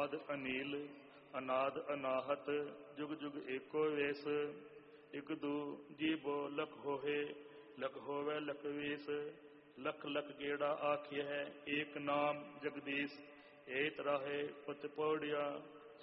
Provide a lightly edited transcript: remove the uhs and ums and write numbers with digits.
ਆਦ ਅਨੀਲ ਅਨਾਦ ਅਨਾਹਤ ਜੁਗ ਜੁਗ ਏਕੋ ਵੇਸ। ਇਕ ਦੂ ਜੀਵੋ ਲਖ ਹੋਏ ਲਖ ਹੋਵੇ ਲਖ ਵੇਸ। ਲਖ ਲਖ ਗੇੜਾ ਆਖਿਆ ਹੈ ਏਕ ਨਾਮ ਜਗਦੀਸ਼। ਏਤ ਰਾਹੇ ਪਤ ਪੌੜਿਆ